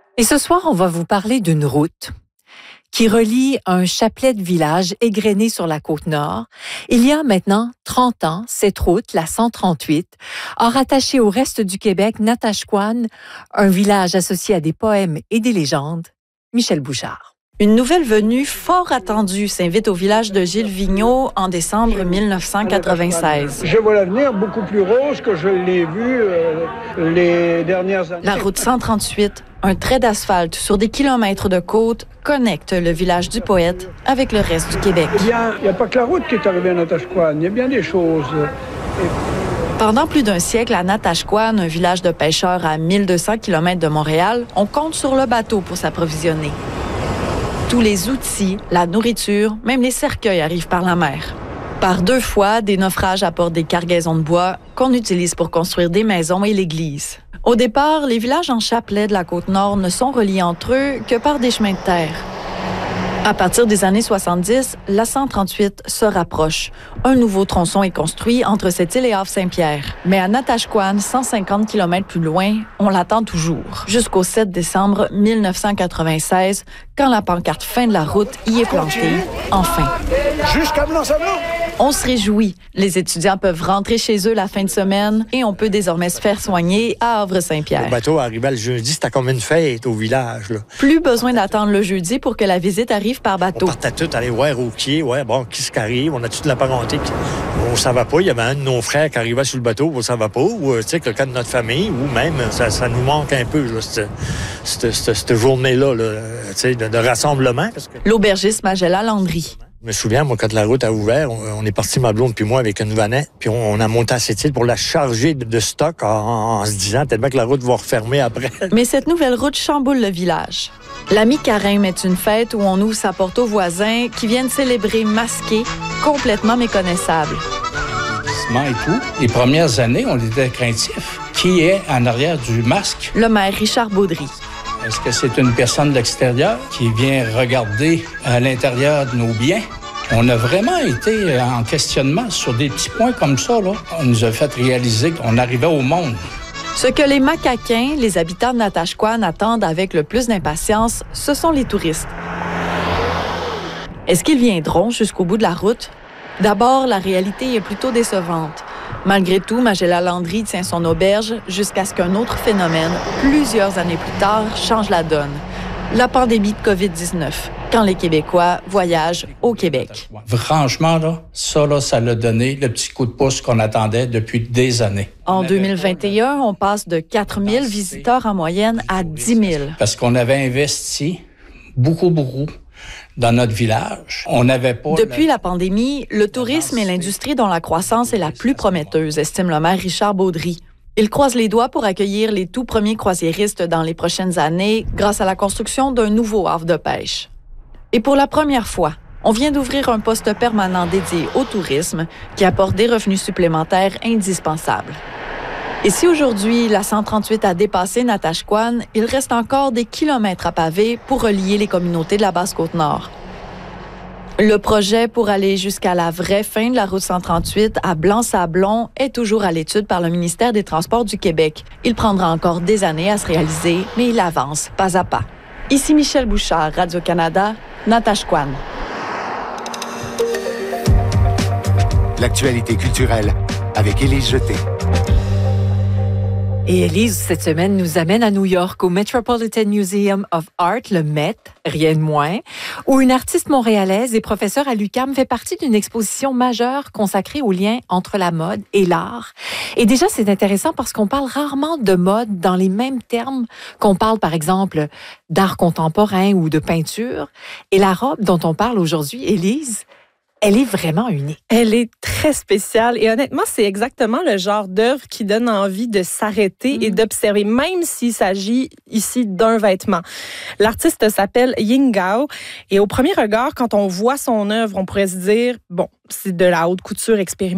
Et ce soir, on va vous parler d'une route qui relie un chapelet de villages égrenés sur la Côte-Nord. Il y a maintenant 30 ans, cette route, la 138, a rattaché au reste du Québec Natashquan, un village associé à des poèmes et des légendes. Michel Bouchard. Une nouvelle venue fort attendue s'invite au village de Gilles Vigneault en décembre 1996. Je vois l'avenir beaucoup plus rose que je l'ai vu les dernières années. La route 138, un trait d'asphalte sur des kilomètres de côte, connecte le village du poète avec le reste du Québec. Il n'y a pas que la route qui est arrivée à Natashquan, il y a bien des choses. Pendant plus d'un siècle, à Natashquan, un village de pêcheurs à 1200 km de Montréal, on compte sur le bateau pour s'approvisionner. Tous les outils, la nourriture, même les cercueils arrivent par la mer. Par 2 fois, des naufrages apportent des cargaisons de bois qu'on utilise pour construire des maisons et l'église. Au départ, les villages en chapelet de la Côte-Nord ne sont reliés entre eux que par des chemins de terre. À partir des années 70, la 138 se rapproche. Un nouveau tronçon est construit entre cette île et Havre-Saint-Pierre. Mais à Natashquan, 150 km plus loin, on l'attend toujours. Jusqu'au 7 décembre 1996, quand la pancarte « Fin de la route » y est plantée, enfin. Jusqu'à Blanc-Sablon! On se réjouit. Les étudiants peuvent rentrer chez eux la fin de semaine et on peut désormais se faire soigner à Havre-Saint-Pierre. Le bateau arrivait le jeudi, c'était comme une fête au village. Là. Plus besoin d'attendre le jeudi pour que la visite arrive par bateau. On partait tous aller voir au quai, qui ce qui arrive, on a toute la parenté. On ne savait pas, il y avait un de nos frères qui arrivait sur le bateau, on ne savait pas, ou quelqu'un de notre famille, ou même, ça nous manque un peu, là, cette journée-là, de rassemblement. Parce que... L'aubergiste Magella Landry. Je me souviens, moi, quand la route a ouvert, on est parti, ma blonde puis moi, avec une vanette, puis on a monté à cette île pour la charger de stock en se disant tellement que la route va refermer après. Mais cette nouvelle route chamboule le village. L'ami Carême est une fête où on ouvre sa porte aux voisins qui viennent célébrer masqués, complètement méconnaissables. Et tout. Les premières années, on était craintifs. Qui est en arrière du masque? Le maire Richard Baudry. Est-ce que c'est une personne de l'extérieur qui vient regarder à l'intérieur de nos biens? On a vraiment été en questionnement sur des petits points comme ça, là. On nous a fait réaliser qu'on arrivait au monde. Ce que les Macaquins, les habitants de Natashquan, attendent avec le plus d'impatience, ce sont les touristes. Est-ce qu'ils viendront jusqu'au bout de la route? D'abord, la réalité est plutôt décevante. Malgré tout, Magella Landry tient son auberge jusqu'à ce qu'un autre phénomène, plusieurs années plus tard, change la donne. La pandémie de COVID-19, quand les Québécois voyagent au Québec. Franchement, ça l'a donné le petit coup de pouce qu'on attendait depuis des années. En 2021, on passe de 4 000 visiteurs en moyenne à 10 000. Parce qu'on avait investi beaucoup dans notre village. On n'avait pas... Depuis la pandémie, le tourisme est l'industrie dont la croissance est la plus prometteuse, estime le maire Richard Baudry. Il croise les doigts pour accueillir les tout premiers croisiéristes dans les prochaines années grâce à la construction d'un nouveau havre de pêche. Et pour la première fois, on vient d'ouvrir un poste permanent dédié au tourisme qui apporte des revenus supplémentaires indispensables. Et si aujourd'hui, la 138 a dépassé Natashquan, il reste encore des kilomètres à paver pour relier les communautés de la Basse-Côte-Nord. Le projet pour aller jusqu'à la vraie fin de la route 138 à Blanc-Sablon est toujours à l'étude par le ministère des Transports du Québec. Il prendra encore des années à se réaliser, mais il avance pas à pas. Ici Michel Bouchard, Radio-Canada, Natashquan. L'actualité culturelle avec Élise Jeté. Et Élise, cette semaine, nous amène à New York, au Metropolitan Museum of Art, le Met, rien de moins, où une artiste montréalaise et professeure à l'UQAM fait partie d'une exposition majeure consacrée au lien entre la mode et l'art. Et déjà, c'est intéressant parce qu'on parle rarement de mode dans les mêmes termes qu'on parle, par exemple, d'art contemporain ou de peinture. Et la robe dont on parle aujourd'hui, Élise, elle est vraiment unique. Elle est très spéciale et honnêtement, c'est exactement le genre d'œuvre qui donne envie de s'arrêter et d'observer, même s'il s'agit ici d'un vêtement. L'artiste s'appelle Ying Gao et au premier regard, quand on voit son œuvre, on pourrait se dire, bon, c'est de la haute couture expérimentale.